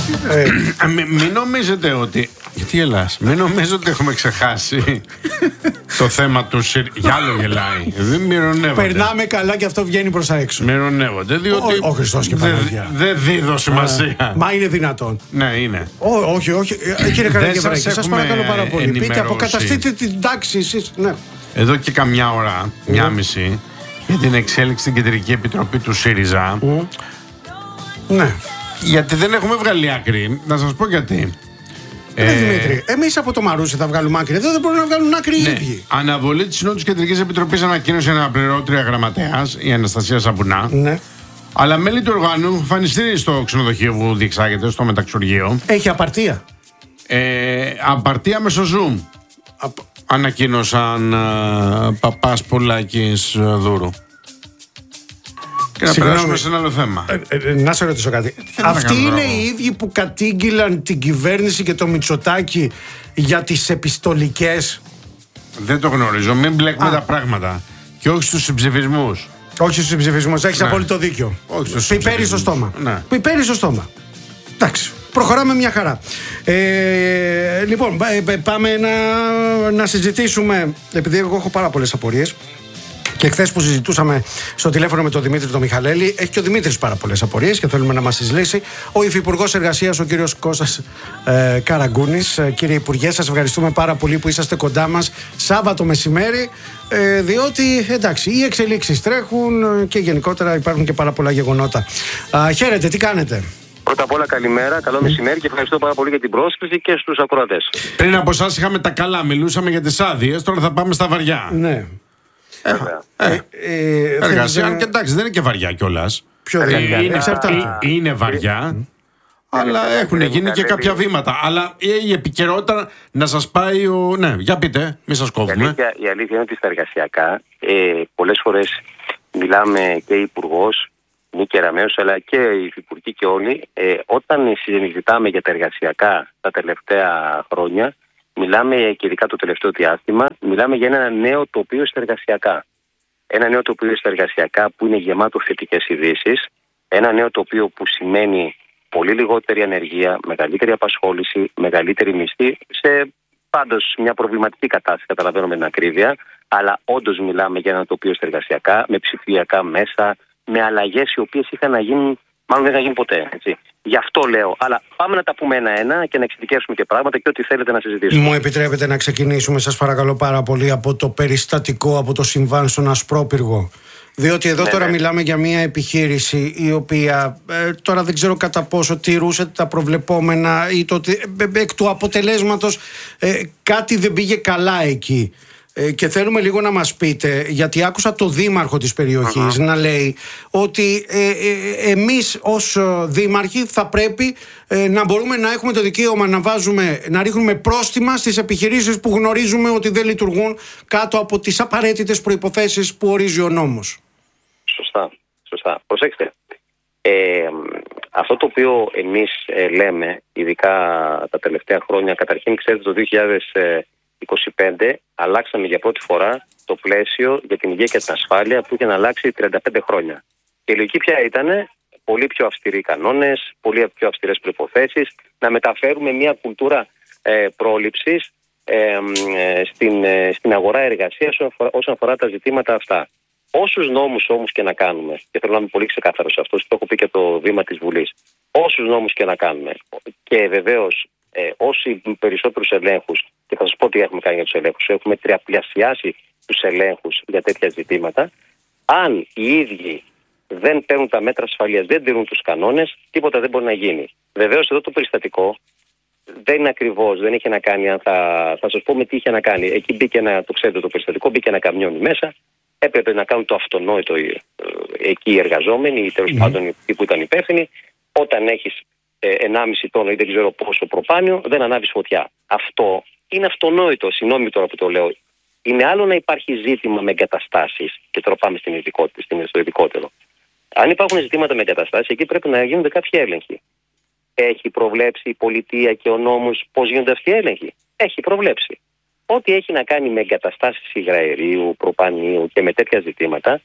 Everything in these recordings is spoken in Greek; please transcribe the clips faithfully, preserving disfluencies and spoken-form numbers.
ε, μην μη νομίζετε ότι. Γιατί γελάς? Μην νομίζετε ότι έχουμε ξεχάσει το θέμα του ΣΥΡ. Για άλλο γελάει. Δεν μοιρονεύονται. Περνάμε καλά και αυτό βγαίνει προς τα έξω. Μοιρονεύονται. Διότι Ο, ο Χριστός και Παναγία. Δεν δίδω σημασία. Μα είναι δυνατόν? Ναι, είναι. Ό, όχι, όχι. Ε, κύριε Καραγευράκη, σας παρακαλώ πάρα πολύ. Ενημερώσει. Πείτε, αποκαταστείτε την τάξη εσείς. Ναι. Εδώ και καμιά ώρα, μια μισή, για την εξέλιξη στην Κεντρική Επιτροπή του ΣΥΡΙΖΑ. Mm. Ναι. Γιατί δεν έχουμε βγάλει άκρη. Να σας πω γιατί. Ε, Δημήτρη, εμείς από το Μαρούσι θα βγάλουμε άκρη. Εδώ δεν μπορούν να βγάλουν άκρη ναι. οι ίδιοι. Αναβολή της Συνόδου της Κεντρικής Επιτροπής ανακοίνωσε αναπληρώτρια γραμματέας, η Αναστασία Σαμπουνά. Ναι. Αλλά μέλη του οργάνου εμφανιστήρι στο ξενοδοχείο που διεξάγεται, στο μεταξουργείο. Έχει απαρτία. Ε, απαρτία μέσω Zoom. Απ... Ανακοίνωσαν uh, Παπάς Πολάκης uh, Δούρου. Και να Συγγνώμη. περάσουμε σε ένα άλλο θέμα. Ε, ε, να σε ρωτήσω κάτι. Αυτοί είναι δρόμο. Οι ίδιοι που κατήγγυλαν την κυβέρνηση και το Μητσοτάκη για τις επιστολικές. Δεν το γνωρίζω. Μην μπλέκουμε Α. τα πράγματα. Και όχι στους συμψηφισμούς. Όχι στους συμψηφισμούς. Έχεις ναι. απόλυτο δίκιο. Πιπέρι στο στόμα. Ναι. Πιπέρι στο στόμα. Εντάξει. Προχωράμε μια χαρά. Ε, λοιπόν, πάμε να, να συζητήσουμε. Επειδή εγώ έχω πάρα πολλές απορίες. Και χθες που συζητούσαμε στο τηλέφωνο με τον Δημήτρη τον Μιχαλέλη, έχει και ο Δημήτρης πάρα πολλές απορίες και θέλουμε να μας τις λύσει. Ο Υφυπουργός Εργασίας, ο κύριος Κώστας ε, Καραγκούνης. Ε, κύριε Υπουργέ, σας ευχαριστούμε πάρα πολύ που είσαστε κοντά μας Σάββατο μεσημέρι. Ε, διότι εντάξει, οι εξελίξεις τρέχουν και γενικότερα υπάρχουν και πάρα πολλά γεγονότα. Α, χαίρετε, τι κάνετε? Πρώτα απ' όλα καλημέρα, καλό μεσημέρι και ευχαριστώ πάρα πολύ για την πρόσκληση και στους ακροατές. Πριν από εσάς είχαμε τα καλά, μιλούσαμε για τις άδειες, τώρα θα πάμε στα βαριά. Ναι. Ε, ε, ε, εργασία, και εντάξει, δεν είναι και βαριά κιόλας. Ποιο δεν είναι, είναι, ε, είναι βαριά, mm. αλλά έχουν γίνει και κάποια βήματα. Αλλά η επικαιρότητα να σας πάει ο... Ναι, για πείτε, μην σας κόβουμε. Η αλήθεια, η αλήθεια είναι ότι στα εργασιακά ε, πολλές φορές μιλάμε και υπουργός, Νίκη Κεραμέως, αλλά και οι υφυπουργοί και όλοι, ε, όταν συζητάμε για τα εργασιακά τα τελευταία χρόνια, μιλάμε και ειδικά το τελευταίο διάστημα, μιλάμε για ένα νέο τοπίο στα εργασιακά. Ένα νέο τοπίο στα εργασιακά που είναι γεμάτο θετικές ειδήσεις. Ένα νέο τοπίο που σημαίνει πολύ λιγότερη ανεργία, μεγαλύτερη απασχόληση, μεγαλύτερη μισθή. Σε πάντως μια προβληματική κατάσταση, καταλαβαίνω με την ακρίβεια. Αλλά όντως μιλάμε για ένα τοπίο στα εργασιακά, με ψηφιακά μέσα, με αλλαγές οι οποίες είχαν να γίνουν, μάλλον δεν θα γίνουν ποτέ. Έτσι. Γι' αυτό λέω. Αλλά πάμε να τα πούμε ένα-ένα και να εξειδικεύσουμε και πράγματα και ό,τι θέλετε να συζητήσουμε. Μου επιτρέπετε να ξεκινήσουμε, σας παρακαλώ πάρα πολύ, από το περιστατικό, από το συμβάν στον Ασπρόπυργο. Διότι εδώ ναι, τώρα ναι. μιλάμε για μια επιχείρηση η οποία ε, τώρα δεν ξέρω κατά πόσο τηρούσε τα προβλεπόμενα ή το ότι ε, εκ του αποτελέσματος ε, κάτι δεν πήγε καλά εκεί. Και θέλουμε λίγο να μας πείτε, γιατί άκουσα το δήμαρχο της περιοχής uh-huh. να λέει ότι ε, ε, εμείς ως δήμαρχοι θα πρέπει ε, να μπορούμε να έχουμε το δικαίωμα να βάζουμε, να ρίχνουμε πρόστιμα στις επιχειρήσεις που γνωρίζουμε ότι δεν λειτουργούν κάτω από τις απαραίτητες προϋποθέσεις που ορίζει ο νόμος. Σωστά, σωστά. Προσέξτε. Ε, αυτό το οποίο εμείς ε, λέμε, ειδικά τα τελευταία χρόνια, καταρχήν ξέρετε το δύο χιλιάδες είκοσι πέντε αλλάξαμε για πρώτη φορά το πλαίσιο για την υγεία και την ασφάλεια που είχε να αλλάξει τριάντα πέντε χρόνια. Και η λογική πια ήταν πολύ πιο αυστηροί κανόνες, πολύ πιο αυστηρές προϋποθέσεις, να μεταφέρουμε μια κουλτούρα ε, πρόληψης ε, ε, στην, ε, στην αγορά εργασίας όσον αφορά, όσον αφορά τα ζητήματα αυτά. Όσους νόμους όμως και να κάνουμε, και θέλω να είμαι πολύ ξεκάθαρο σε αυτό, το έχω πει και το βήμα της Βουλής, όσους νόμους και να κάνουμε, και βεβαίως ε, όσοι περισσότερους ελέγχους, και θα σας πω τι έχουμε κάνει για τους ελέγχους, έχουμε τριαπλασιάσει τους ελέγχους για τέτοια ζητήματα, αν οι ίδιοι δεν παίρνουν τα μέτρα ασφαλείας, δεν τηρούν τους κανόνες, τίποτα δεν μπορεί να γίνει. Βεβαίως εδώ το περιστατικό δεν είναι ακριβώς, δεν είχε να κάνει, αν θα, θα σας πω με τι είχε να κάνει. Εκεί μπήκε ένα, το ξέρετε το περιστατικό, μπήκε ένα καμιόνι μέσα, έπρεπε να κάνουν το αυτονόητο ε, εκεί οι εργαζόμενοι ή τέλος mm-hmm. πάντων οι που ήταν υπεύθυνοι. Όταν έχεις ε, ενάμιση τόνο ή δεν ξέρω πόσο προπάνιο, δεν ανάβεις φωτιά. Αυτό είναι αυτονόητο, συγγνώμη τώρα που το λέω. Είναι άλλο να υπάρχει ζήτημα με εγκαταστάσεις, και τώρα πάμε στην ειδικότητα, στο ειδικότερο. Αν υπάρχουν ζητήματα με εγκαταστάσεις, εκεί πρέπει να γίνονται κάποιοι έλεγχοι. Έχει προβλέψει η πολιτεία και ο νόμος πώς γίνονται αυτοί οι έλεγχοι? Έχει προβλέψει. Ό,τι έχει να κάνει με εγκαταστάσεις υγραερίου, προπανίου και με τέτοια ζητήματα,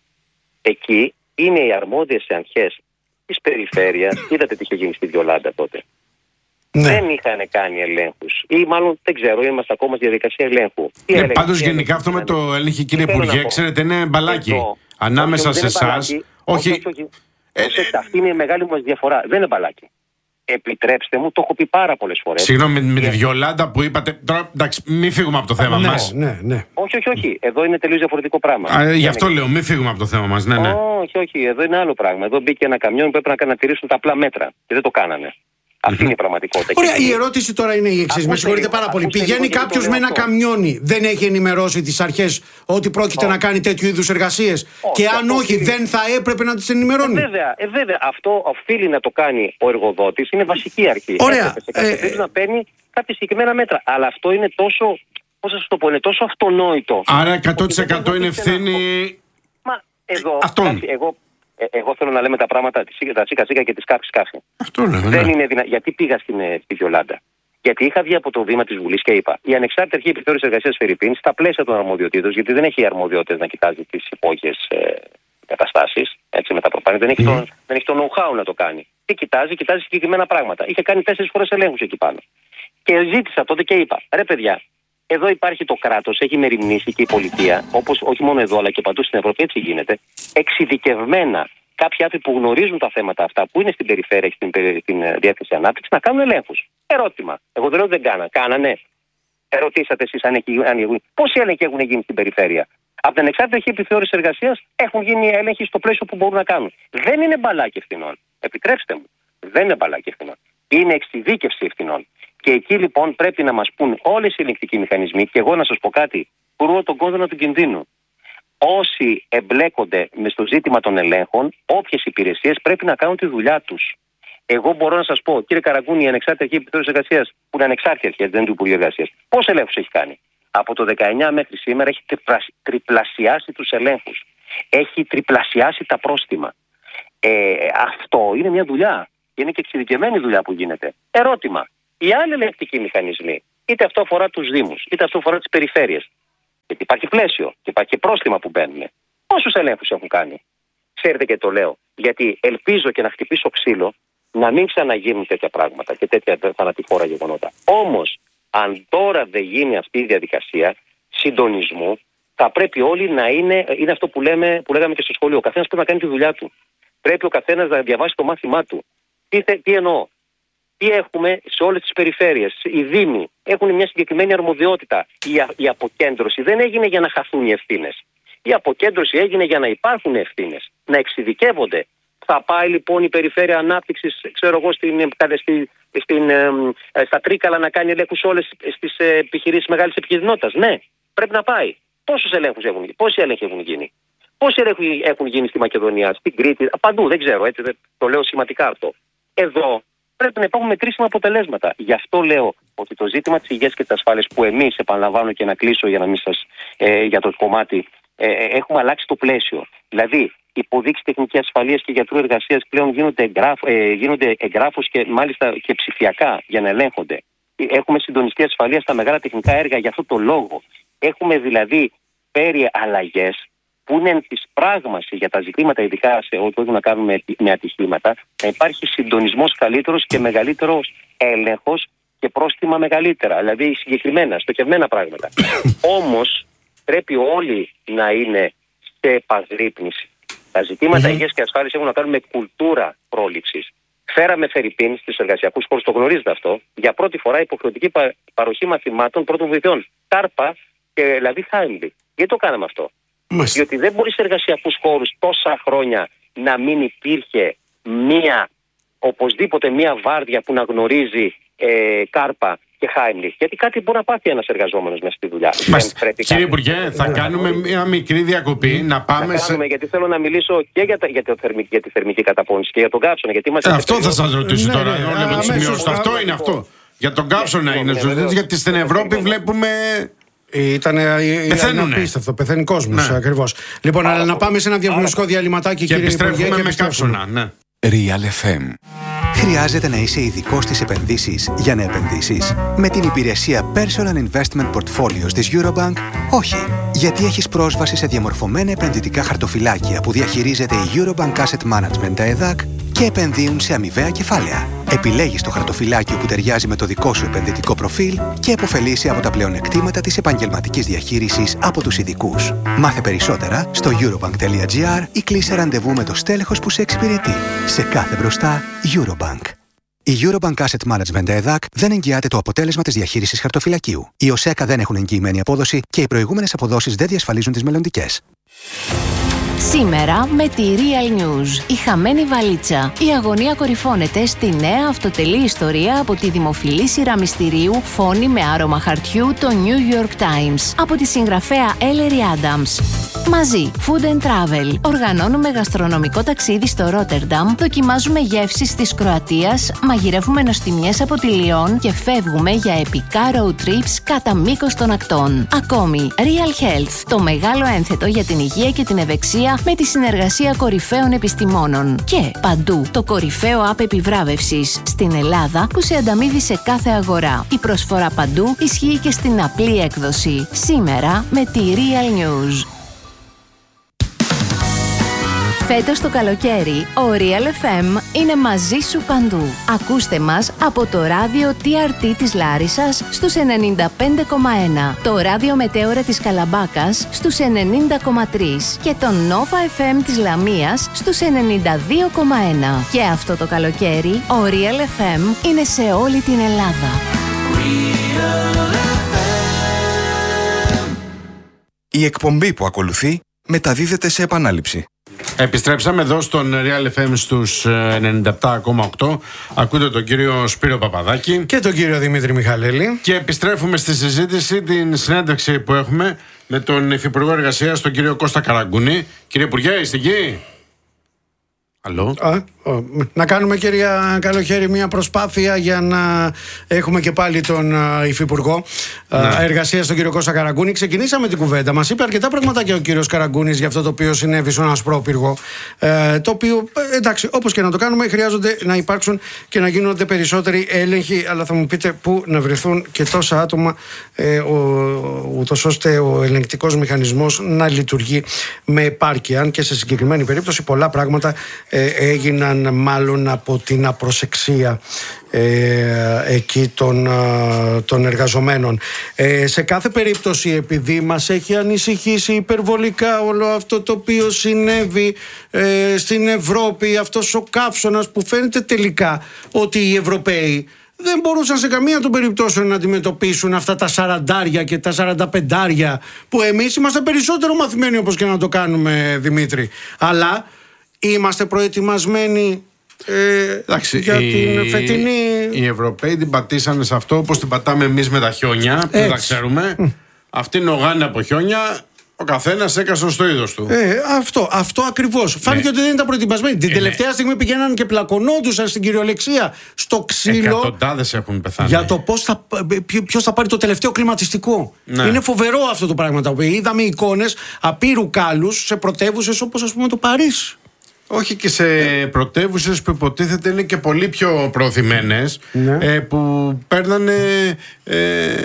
εκεί είναι οι αρμόδιες αρχές της περιφέρειας. Είδατε τι είχε γίνει στη Βιολάντα τότε. Ναι. Δεν είχαν κάνει ελέγχους. Ή μάλλον δεν ξέρω, είμαστε ακόμα στη διαδικασία ελέγχου. Ναι, πάντως γενικά αυτό με το έλεγχο, κύριε Υπουργέ, ξέρετε, είναι μπαλάκι. Εδώ, ανάμεσα όχι, σε εσά. Όχι, όχι. όχι, όχι. Ε, ε, αυτή είναι η μεγάλη μας διαφορά. Δεν είναι μπαλάκι. Επιτρέψτε μου, το έχω πει πάρα πολλές φορές. Συγγνώμη, με, με τη Βιολάντα που είπατε. Τώρα, εντάξει, μην φύγουμε από το θέμα ναι, μας. Ναι, ναι. Όχι, όχι, όχι. Εδώ είναι τελείως διαφορετικό πράγμα. Α, γι' αυτό λέω, μην φύγουμε από το θέμα μας. Ναι, ναι. Όχι, όχι. Εδώ είναι άλλο πράγμα. Εδώ μπήκε ένα καμιόν που έπρεπε να τηρήσουν τα απλά μέτρα. Και δεν το κάνανε. Αυτή mm-hmm. είναι η πραγματικότητα. Ωραία, η ερώτηση τώρα είναι η εξής. Με συγχωρείτε πάρα πολύ. Πηγαίνει κάποιος με ένα καμιόνι, δεν έχει ενημερώσει τις αρχές ότι πρόκειται oh. να κάνει τέτοιου είδους εργασίες. Oh, και αν όχι, οφείλει... δεν θα έπρεπε να τις ενημερώνει. Ε, βέβαια, ε, βέβαια, αυτό οφείλει να το κάνει ο εργοδότης. Είναι βασική αρχή. Ωραία. Ε, ε, να παίρνει κάποια συγκεκριμένα μέτρα. Αλλά αυτό είναι τόσο. Πώς θα σας το πω, είναι τόσο αυτονόητο. Άρα εκατό τοις εκατό είναι ευθύνη. Μα εδώ. Εγώ. Εγώ θέλω να λέμε τα πράγματα τα τσίκα τσίκα και τη σκάφη σκάφη. Αυτό λέμε. Δεν ναι. είναι δυνα... Γιατί πήγα στην, στη Βιολάντα. Γιατί είχα βγει από το βήμα τη Βουλή και είπα: η ανεξάρτητη αρχή επιθεώρηση εργασία Φερρυπίν, στα πλαίσια των αρμοδιοτήτων, γιατί δεν έχει αρμοδιότητες να κοιτάζει τι υπόγειες ε, καταστάσεις, έτσι με τα προπάνη, δεν έχει, mm. το, δεν έχει το know-how να το κάνει. Τι κοιτάζει, κοιτάζει συγκεκριμένα πράγματα. Είχε κάνει τέσσερις φορές ελέγχους εκεί πάνω. Και ζήτησα τότε και είπα: ρε παιδιά, εδώ υπάρχει το κράτος, έχει μεριμνήσει και η πολιτεία, όπως όχι μόνο εδώ αλλά και παντού στην Ευρώπη, έτσι γίνεται, εξειδικευμένα κάποιοι άνθρωποι που γνωρίζουν τα θέματα αυτά, που είναι στην περιφέρεια και στην, στην διεύθυνση ανάπτυξη, να κάνουν ελέγχους. Ερώτημα. Εγώ δεν λέω ότι δεν κάναν. Κάνανε. Ερωτήσατε εσείς αν, αν έχουν. Πόσοι έλεγχοι έχουν γίνει στην περιφέρεια. Από την ανεξάρτητη αρχή επιθεώρηση εργασίας έχουν γίνει έλεγχοι στο πλαίσιο που μπορούν να κάνουν. Δεν είναι μπαλάκι ευθυνών. Επιτρέψτε μου. Δεν είναι μπαλάκι ευθυνών. Είναι εξειδίκευση ευθυνών. Και εκεί λοιπόν πρέπει να μας πούν όλες οι ελεγκτικοί μηχανισμοί, και εγώ να σας πω κάτι, κρούω τον κόδωνα του κινδύνου. Όσοι εμπλέκονται με στο ζήτημα των ελέγχων, όποιες υπηρεσίες πρέπει να κάνουν τη δουλειά τους. Εγώ μπορώ να σας πω, κύριε Καραγκούνη, η ανεξάρτητη αρχή επιθεώρηση εργασίας, που είναι ανεξάρτητη αρχή, δεν είναι του Υπουργείου Εργασίας, πόσους ελέγχους έχει κάνει. Από το δεκαεννιά μέχρι σήμερα έχει τριπλασιάσει τους ελέγχους. Έχει τριπλασιάσει τα πρόστιμα. Ε, αυτό είναι μια δουλειά. Είναι και εξειδικευμένη δουλειά που γίνεται. Ερώτημα. Οι άλλοι ελεγκτικοί μηχανισμοί, είτε αυτό αφορά τους Δήμους, είτε αυτό αφορά τις περιφέρειες, γιατί υπάρχει πλαίσιο και υπάρχει και πρόστιμα που μπαίνουν, πόσους ελέγχους έχουν κάνει. Ξέρετε και το λέω, γιατί ελπίζω και να χτυπήσω ξύλο να μην ξαναγίνουν τέτοια πράγματα και τέτοια θανατηφόρα γεγονότα. Όμως, αν τώρα δεν γίνει αυτή η διαδικασία συντονισμού, θα πρέπει όλοι να είναι, είναι αυτό που, λέμε, που λέγαμε και στο σχολείο. Ο καθένας πρέπει να κάνει τη δουλειά του. Πρέπει ο καθένας να διαβάσει το μάθημά του. Τι, τι εννοώ. Τι έχουμε σε όλες τις περιφέρειες. Οι Δήμοι έχουν μια συγκεκριμένη αρμοδιότητα. Η, η αποκέντρωση δεν έγινε για να χαθούν οι ευθύνες. Η αποκέντρωση έγινε για να υπάρχουν ευθύνες, να εξειδικεύονται. Θα πάει λοιπόν η Περιφέρεια Ανάπτυξης, ξέρω εγώ, στην, στην, στην, στα Τρίκαλα να κάνει ελέγχους σε όλες τις επιχειρήσεις μεγάλης επικινδυνότητας. Ναι, πρέπει να πάει. Πόσους ελέγχους έχουν γίνει, πόσοι έλεγχοι έχουν γίνει. Πόσοι έλεγχοι έχουν γίνει στη Μακεδονία, στην Κρήτη, παντού, δεν ξέρω, έτσι, το λέω σημαντικά αυτό. Εδώ πρέπει να υπάρχουν μετρήσιμα αποτελέσματα. Γι' αυτό λέω ότι το ζήτημα της υγείας και της ασφάλειας, που εμείς, επαναλαμβάνω και να κλείσω για να μην σας, ε, για το κομμάτι, ε, έχουμε αλλάξει το πλαίσιο. Δηλαδή, υποδείξεις τεχνικής ασφαλείας και γιατρού εργασίας πλέον γίνονται, εγγράφ, ε, γίνονται εγγράφους και μάλιστα και ψηφιακά για να ελέγχονται. Έχουμε συντονιστή ασφαλεία στα μεγάλα τεχνικά έργα για αυτό το λόγο. Έχουμε δηλαδή φέρει αλλαγές που είναι της πράγμαση για τα ζητήματα, ειδικά σε ό,τι έχουν να κάνουν με, με ατυχήματα, να υπάρχει συντονισμός καλύτερος και μεγαλύτερος έλεγχος και πρόστιμα μεγαλύτερα. Δηλαδή συγκεκριμένα, στοχευμένα πράγματα. Όμως πρέπει όλοι να είναι σε επαγρύπνηση. Τα ζητήματα mm-hmm. υγείας και ασφάλειας έχουν να κάνουν με κουλτούρα πρόληψης. Φέραμε φερρυπίν στους εργασιακούς χώρους, το γνωρίζετε αυτό, για πρώτη φορά υποχρεωτική πα, παροχή μαθημάτων πρώτων βοηθειών. Κάρπα και δηλαδή Χάιμλι. Γιατί το κάναμε αυτό. Μάλιστα. Διότι δεν μπορεί σε εργασιακούς χώρους τόσα χρόνια να μην υπήρχε μία, οπωσδήποτε μία βάρδια που να γνωρίζει ε, Κάρπα και Χάιμλι. Γιατί κάτι μπορεί να πάθει ένας εργαζόμενος μέσα στη δουλειά. Κύριε Υπουργέ, θα ναι, κάνουμε ναι. μία μικρή διακοπή mm. να πάμε θα κάνουμε, σε... γιατί θέλω να μιλήσω και για, τα, για, το θερμική, για τη θερμική καταπώνηση και για τον καύσωνα. Γιατί ε, αυτό θα σας ρωτήσω ναι, τώρα. Ναι, ναι, ναι, ναι, ναι, αυτό είναι αυτό. Για τον καύσωνα είναι ζωντανό. Γιατί στην Ευρώπη βλέπουμε... Ήταν απίστευτο, πεθαίνει κόσμος ναι. ακριβώς. Λοιπόν, αλλά να πάμε σε ένα διαφημιστικό διαλυματάκι, και κύριε επιστρέφουμε Υπουργέ, με καύσωνα. Ναι. Real εφ εμ. Χρειάζεται να είσαι ειδικός στις επενδύσεις για να επενδύσεις? Με την υπηρεσία Personal Investment Portfolios της Eurobank, όχι. Γιατί έχεις πρόσβαση σε διαμορφωμένα επενδυτικά χαρτοφυλάκια που διαχειρίζεται η Eurobank Asset Management ΕΔΑΚ και επενδύουν σε αμοιβαία κεφάλαια. Επιλέγεις το χαρτοφυλάκιο που ταιριάζει με το δικό σου επενδυτικό προφίλ και επωφελείσαι από τα πλεονεκτήματα της επαγγελματικής διαχείρισης από τους ειδικούς. Μάθε περισσότερα στο eurobank τελεία gr ή κλείσε ραντεβού με το στέλεχος που σε εξυπηρετεί. Σε κάθε μπροστά, Eurobank. Η Eurobank Asset Management ΕΔΑΚ δεν εγγυάται το αποτέλεσμα της διαχείρισης χαρτοφυλακίου. Οι ΟΣΕΚΑ δεν έχουν εγγυημένη απόδοση και οι προηγούμενες αποδόσεις δεν διασφαλίζουν τις μελλοντικές. Σήμερα με τη Real News. Η χαμένη βαλίτσα. Η αγωνία κορυφώνεται στη νέα αυτοτελή ιστορία από τη δημοφιλή σειρά μυστηρίου Φόνη με άρωμα χαρτιού, το New York Times, από τη συγγραφέα Ellery Adams. Μαζί, Food and Travel. Οργανώνουμε γαστρονομικό ταξίδι στο Ρότερνταμ, δοκιμάζουμε γεύσεις της Κροατίας, μαγειρεύουμε νοστιμιές από τη Λιόν και φεύγουμε για επικά road trips κατά μήκος των ακτών. Ακόμη, Real Health, το μεγάλο ένθετο για την υγεία και την ευεξία με τη συνεργασία κορυφαίων επιστημόνων. Και παντού, το κορυφαίο app επιβράβευσης στην Ελλάδα που σε ανταμείβει σε κάθε αγορά. Η προσφορά παντού ισχύει και στην απλή έκδοση. Σήμερα με τη Real News. Φέτος το καλοκαίρι, ο Real εφ εμ είναι μαζί σου παντού. Ακούστε μας από το ράδιο τι αρ τι της Λάρισσας στους ενενήντα πέντε κόμμα ένα, το ράδιο Μετέωρα της Καλαμπάκας στους ενενήντα κόμμα τρία και το Nova εφ εμ της Λαμίας στους ενενήντα δύο κόμμα ένα. Και αυτό το καλοκαίρι, ο Real εφ εμ είναι σε όλη την Ελλάδα. Η εκπομπή που ακολουθεί μεταδίδεται σε επανάληψη. Επιστρέψαμε εδώ στον Real εφ εμ στους ενενήντα επτά κόμμα οκτώ. Ακούτε τον κύριο Σπύρο Παπαδάκη και τον κύριο Δημήτρη Μιχαλέλη. Και επιστρέφουμε στη συζήτηση, την συνέντευξη που έχουμε με τον Υφυπουργό Εργασίας, τον κύριο Κώστα Καραγκούνη. Κύριε Υπουργέ, είστε εκεί? Αλλό. Α, α, να κάνουμε, κυρία Καλοχέρη, μια προσπάθεια για να έχουμε και πάλι τον α, Υφυπουργό ναι. Εργασίας, τον κύριο Κώστα Καραγκούνη. Ξεκινήσαμε την κουβέντα. Μας είπε αρκετά πραγματάκια ο κύριος Καραγκούνης για αυτό το οποίο συνέβη στον Ασπρόπυργο. Ε, το οποίο, εντάξει, όπως και να το κάνουμε, χρειάζονται να υπάρξουν και να γίνονται περισσότεροι έλεγχοι. Αλλά θα μου πείτε πού να βρεθούν και τόσα άτομα, ε, ούτως ώστε ο ελεγκτικός μηχανισμός να λειτουργεί με επάρκεια. Αν και σε συγκεκριμένη περίπτωση πολλά πράγματα Ε, έγιναν μάλλον από την απροσεξία ε, εκεί των, ε, των εργαζομένων. Ε, σε κάθε περίπτωση, επειδή μας έχει ανησυχήσει υπερβολικά όλο αυτό το οποίο συνέβη ε, στην Ευρώπη, αυτός ο καύσωνας που φαίνεται τελικά ότι οι Ευρωπαίοι δεν μπορούσαν σε καμία των περιπτώσεων να αντιμετωπίσουν αυτά τα σαραντάρια και τα σαρανταπεντάρια που εμείς είμαστε περισσότερο μαθημένοι, όπως και να το κάνουμε, Δημήτρη. Αλλά είμαστε προετοιμασμένοι ε, Εντάξει, για η, την φετινή... Οι Ευρωπαίοι την πατήσανε σε αυτό όπως την πατάμε εμείς με τα χιόνια, που δεν τα ξέρουμε. Mm. Αυτοί νογάνε από χιόνια, ο καθένας έκασε στο είδος του. Ε, αυτό, αυτό ακριβώς. Ναι. Φάνηκε ότι δεν ήταν προετοιμασμένοι. Την ε, τελευταία ναι. στιγμή πηγαίναν και πλακωνόντουσαν στην κυριολεξία στο ξύλο. Εκατοντάδες έχουν πεθάνει. Για το πώς θα, ποιος θα πάρει το τελευταίο κλιματιστικό. Ναι. Είναι φοβερό αυτό το πράγμα. Το οποίο είδαμε εικόνες απείρου κάλους σε πρωτεύουσες όπως, ας πούμε, το Παρίσι. Όχι, και σε πρωτεύουσες που υποτίθεται είναι και πολύ πιο προωθημένες, ναι. ε, που παίρνανε ε,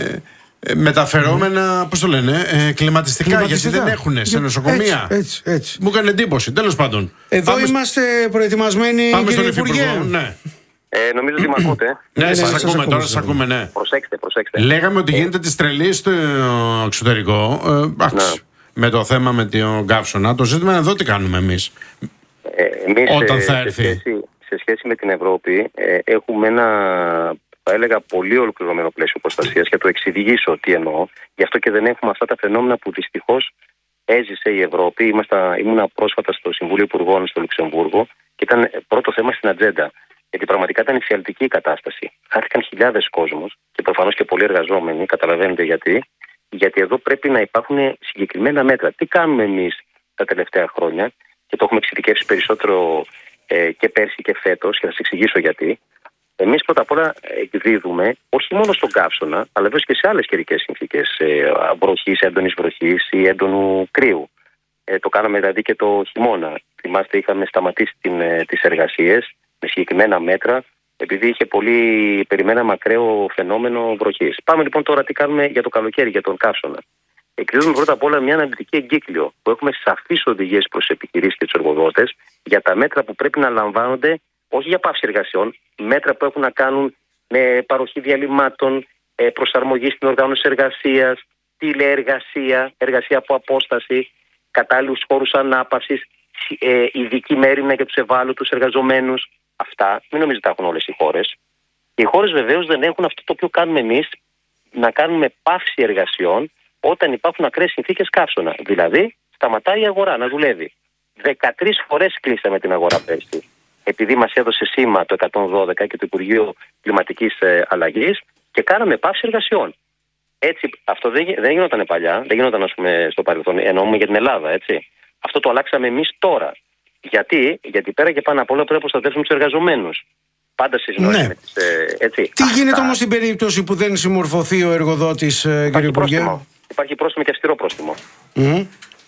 ε, μεταφερόμενα, mm. πώς το λένε, ε, κλιματιστικά, κλιματιστικά, γιατί δεν έχουν σε νοσοκομεία. Έτσι, έτσι, έτσι. Μου έκανε εντύπωση, τέλος πάντων. Εδώ πάμε είμαστε προετοιμασμένοι, πάμε κύριε στον Υπουργέ. Ναι. Ε, νομίζω ότι με ακούτε. Ναι, ναι, σας ναι, ακούμε, ακούμε, τώρα σας ακούμε, ναι. Προσέξτε, προσέξτε. Λέγαμε ότι γίνεται της τρελής στο εξωτερικό, ε, άξ, ναι. με το θέμα με τον καύσωνα. Το ζήτημα είναι εδώ τι κάνουμε εμείς. Ε, εμείς Όταν θα σε, έρθει. Σε σχέση, σε σχέση με την Ευρώπη ε, έχουμε ένα, θα έλεγα, πολύ ολοκληρωμένο πλαίσιο προστασίας και το εξηγήσω τι εννοώ. Γι' αυτό και δεν έχουμε αυτά τα φαινόμενα που δυστυχώς έζησε η Ευρώπη. Ήμαστα, ήμουνα πρόσφατα στο Συμβούλιο Υπουργών στο Λουξεμβούργο και ήταν πρώτο θέμα στην ατζέντα. Γιατί πραγματικά ήταν υφιαλτική η κατάσταση. Χάθηκαν χιλιάδες κόσμος και προφανώς και πολλοί εργαζόμενοι. Καταλαβαίνετε γιατί. Γιατί εδώ πρέπει να υπάρχουν συγκεκριμένα μέτρα. Τι κάνουμε εμείς τα τελευταία χρόνια, και το έχουμε εξειδικεύσει περισσότερο ε, και πέρσι και φέτος, και θα σας εξηγήσω γιατί. Εμείς πρώτα απ' όλα εκδίδουμε όχι μόνο στον καύσωνα, αλλά βέβαια και σε άλλες καιρικές συνθήκες ε, βροχής, έντονης βροχής ή έντονου κρύου. Ε, το κάναμε δηλαδή και το χειμώνα. Θυμάστε, είχαμε σταματήσει την, ε, τις εργασίες με συγκεκριμένα μέτρα, επειδή είχε πολύ, περιμέναμε ακραίο φαινόμενο βροχής. Πάμε λοιπόν τώρα τι κάνουμε για το καλοκαίρι, για τον καύσωνα. Εκδίδουμε πρώτα απ' όλα μια αναλυτική εγκύκλιο που έχουμε σαφείς οδηγίες προς τις επιχειρήσεις και τους εργοδότες για τα μέτρα που πρέπει να λαμβάνονται όχι για πάυση εργασιών, μέτρα που έχουν να κάνουν με παροχή διαλυμάτων, προσαρμογή στην οργάνωση εργασίας, τηλεεργασία, εργασία από απόσταση, κατάλληλους χώρους ανάπαυσης, ειδική μέριμνα για τους ευάλωτους εργαζομένους. Αυτά μην νομίζετε τα έχουν όλες οι χώρες. Οι χώρες βεβαίως δεν έχουν αυτό το οποίο κάνουμε εμείς, να κάνουμε πάυση εργασιών όταν υπάρχουν ακραίες συνθήκες καύσωνα. Δηλαδή, σταματάει η αγορά να δουλεύει. δεκατρείς φορές κλείσαμε την αγορά πέρσι, επειδή μας έδωσε σήμα το εκατόν δώδεκα και το Υπουργείο Κλιματικής Αλλαγής και κάναμε πάυση εργασιών. Έτσι, αυτό δεν, δεν γινόταν παλιά, δεν γινόταν ας πούμε, στο παρελθόν, εννοούμε για την Ελλάδα, έτσι. Αυτό το αλλάξαμε εμείς τώρα. Γιατί, Γιατί πέρα και πάνω απ' όλα πρέπει να προστατεύσουμε τους εργαζομένους. Πάντα σε συνόηση ναι. με τις, ε, έτσι. Τι Αυτά... γίνεται όμως στην περίπτωση που δεν συμμορφωθεί ο εργοδότης, ε, κύριε Υπουργέ? Υπάρχει πρόστιμο και αυστηρό πρόστιμο. Mm.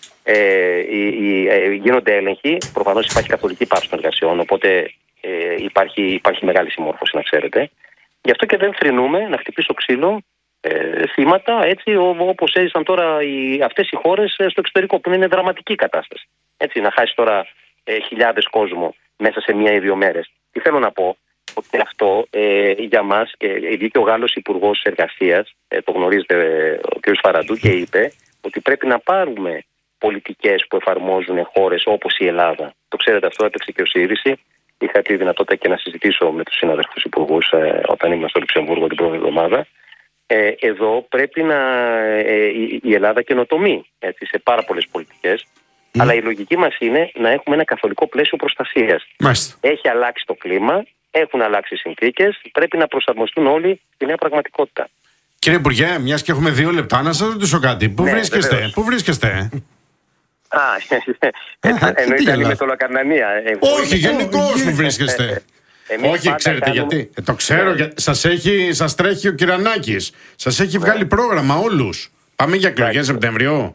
Ε, οι, οι, ε, γίνονται έλεγχοι. Προφανώς υπάρχει καθολική πάυση των εργασιών, οπότε ε, υπάρχει, υπάρχει μεγάλη συμμόρφωση, να ξέρετε. Γι' αυτό και δεν θρηνούμε να χτυπήσω ξύλο ε, θύματα, έτσι όπως έζησαν τώρα οι, αυτές οι χώρες στο εξωτερικό, που είναι δραματική κατάσταση. Έτσι, να χάσει τώρα ε, χιλιάδες κόσμο μέσα σε μία ή δύο μέρες. Τι θέλω να πω, ότι αυτό ε, για μας, και βγήκε ο Γάλλος Υπουργός Εργασίας, ε, το γνωρίζετε ε, ο κ. Φαραντού, και είπε ότι πρέπει να πάρουμε πολιτικές που εφαρμόζουν χώρες όπως η Ελλάδα. Το ξέρετε αυτό, έπαιξε και ο ΣΥΡΙΖΑ. Είχα τη δυνατότητα και να συζητήσω με τους συναδέλφους υπουργούς ε, όταν ήμουν στο Λουξεμβούργο την πρώτη εβδομάδα. Ε, εδώ πρέπει να ε, η, η Ελλάδα καινοτομεί έτσι, σε πάρα πολλές πολιτικές. Mm. Αλλά η λογική μας είναι να έχουμε ένα καθολικό πλαίσιο προστασίας. Μάλιστα. Έχει αλλάξει το κλίμα, έχουν αλλάξει οι συνθήκες, πρέπει να προσαρμοστούν όλοι στη νέα πραγματικότητα. Κύριε Υπουργέ, μιας και έχουμε δύο λεπτά, να σας ρωτήσω κάτι. Πού ναι, βρίσκεστε, πού βρίσκεστε? Α, εννοείται αν είμαι στο Λακαρνανία. Όχι, γενικώς που βρίσκεστε. Όχι, ξέρετε γιατί. Το ξέρω, σας έχει, σας τρέχει ο Κυρανάκης. Σας έχει βγάλει πρόγραμμα όλους. Πάμε για εκλογές Σεπτέμβριο.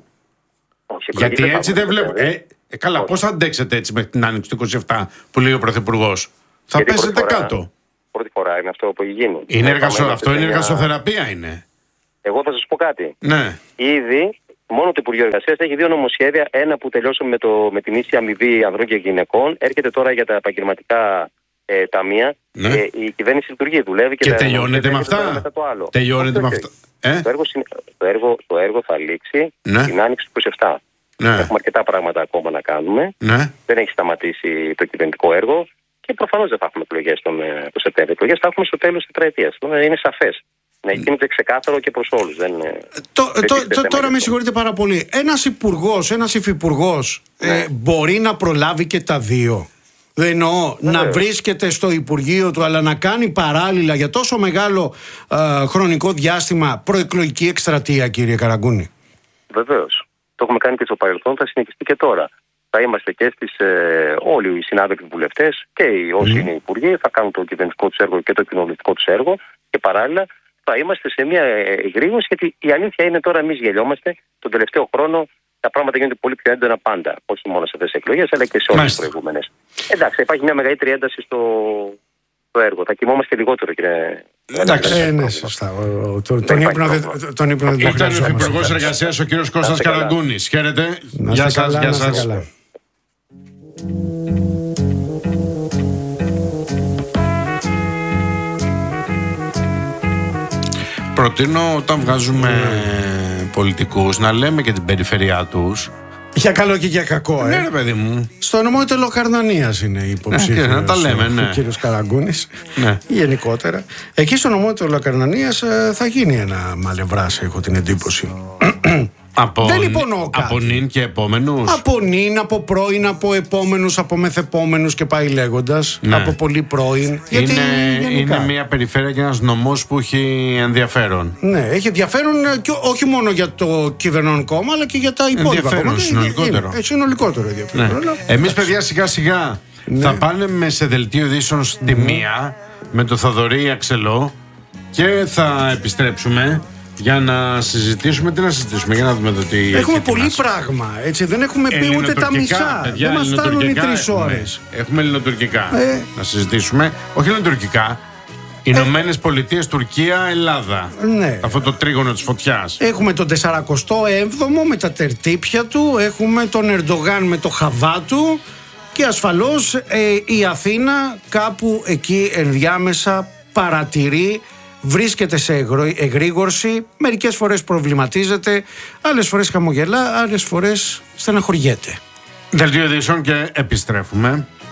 Γιατί έτσι δεν βλέπω. Ε, καλά, πώς θα αντέξετε έτσι μέχρι την άνοιξη του είκοσι επτά που λέει ο Πρωθυπουργός? Θα πέσετε κάτω. Πρώτη φορά είναι αυτό που έχει γίνει. Είναι εργασο... Αυτό είναι εργασοθεραπεία, είναι. Εγώ θα σας πω κάτι. Ναι. Ήδη μόνο το Υπουργείο Εργασίας έχει δύο νομοσχέδια. Ένα που τελειώσαμε με, το, με την ίση αμοιβή ανδρών και γυναικών. Έρχεται τώρα για τα επαγγελματικά ε, ταμεία. Ναι. Ε, η κυβέρνηση λειτουργεί, δουλεύει και, και τελειώνεται με αυτά. Τελειώνεται με αυτά. Ε? Το, έργο, το, έργο, το έργο θα λήξει ναι. την άνοιξη του είκοσι επτά. Ναι. Έχουμε αρκετά πράγματα ακόμα να κάνουμε. Ναι. Δεν έχει σταματήσει το κυβερνητικό έργο. Και προφανώς δεν θα έχουμε εκλογές τον το Σεπτέμβριο. Εκλογές θα έχουμε στο τέλος της τετραετίας. Είναι σαφές. Να γίνεται ξεκάθαρο και προς όλους. Δεν, το, δεν το, το, τώρα με συγχωρείτε πάρα πολύ. Ένας υπουργός, ένας υφυπουργός ναι. ε, μπορεί να προλάβει και τα δύο. Δεν εννοώ ναι, να βρίσκεται στο Υπουργείο του, αλλά να κάνει παράλληλα για τόσο μεγάλο ε, χρονικό διάστημα προεκλογική εκστρατεία, κύριε Καραγκούνη. Βεβαίως. Το έχουμε κάνει και στο παρελθόν, θα συνεχιστεί και τώρα. Θα είμαστε και στις, ε, όλοι οι συνάδελφοι βουλευτές και οι, όσοι mm. είναι υπουργοί θα κάνουν το κυβερνητικό τους έργο και το κοινοβουλευτικό τους έργο και παράλληλα θα είμαστε σε μια εγρήγορση, γιατί η αλήθεια είναι τώρα εμείς γελιόμαστε. Τον τελευταίο χρόνο τα πράγματα γίνονται πολύ πιο έντονα πάντα. Όχι μόνο σε αυτές τις εκλογές, αλλά και σε όλες τις προηγούμενες. Εντάξει, υπάρχει μια μεγαλύτερη ένταση στο, στο έργο. Θα κοιμόμαστε λιγότερο, κύριε. Εντάξει, ε, ναι, σωστά. Τον ύπνο δεν Ήταν ο Υπουργός Εργασίας, ο κύριος Κώστας Καραγκούνης. Χαίρετε. Γεια σας, γεια σας. Προτείνω όταν βγάζουμε mm. πολιτικούς να λέμε και την περιφερειά τους. Για καλό και για κακό, ε. Ναι, ρε παιδί μου. Στο νομό Τελοκαρνανίας είναι η υποψήφιος. Ναι, να τα λέμε, ναι. Ο κύριος Καραγκούνης. Ναι. Γενικότερα. Εκεί στο νομό Τελοκαρνανίας θα γίνει ένα μαλευράς, έχω την εντύπωση. Από, δεν υπονοώ κάτι. Από νυν και επόμενους. Από νυν, από πρώην, από επόμενους, από μεθεπόμενους και πάει λέγοντας. Ναι. Από πολύ πρώην. Γιατί είναι, είναι μια περιφέρεια και ένας νομός που έχει ενδιαφέρον. Ναι, έχει ενδιαφέρον και όχι μόνο για το κυβερνών κόμμα, αλλά και για τα υπόλοιπα ενδιαφέρον, κόμματα. Συνολικότερο. Είναι, συνολικότερο ενδιαφέρον. Ναι. Εμείς, παιδιά, σιγά σιγά ναι. θα πάνε με σε δελτίο ειδήσεων στη ναι. μία με το Θοδωρή Αξελό και θα επιστρέψουμε. Για να συζητήσουμε, τι να συζητήσουμε, για να δούμε εδώ τι. Έχουμε πολύ μας. Πράγμα, έτσι. Δεν έχουμε πει ούτε τα μισά. Παιδιά, δεν μας φτάνουν οι τρεις ώρες. Έχουμε ελληνοτουρκικά ε. να συζητήσουμε. Όχι ελληνοτουρκικά. Ηνωμένες Πολιτείες, Τουρκία, Ελλάδα. Ναι. Αυτό το τρίγωνο της φωτιάς. Έχουμε τον σαρανταεπτό με τα τερτύπια του. Έχουμε τον Ερντογάν με το χαβά του. Και ασφαλώς ε, η Αθήνα κάπου εκεί ενδιάμεσα παρατηρεί, βρίσκεται σε εγρήγορση, μερικές φορές προβληματίζεται, άλλες φορές χαμογελά, άλλες φορές στεναχωριέται. Δελτίο ειδήσεων και επιστρέφουμε.